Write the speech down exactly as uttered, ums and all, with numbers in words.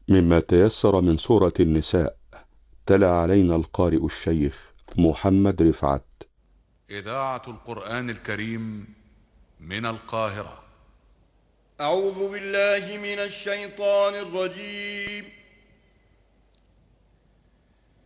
مما تيسر من سورة النساء. تلا علينا القارئ الشيخ محمد رفعت. إذاعة القرآن الكريم من القاهرة. أعوذ بالله من الشيطان الرجيم.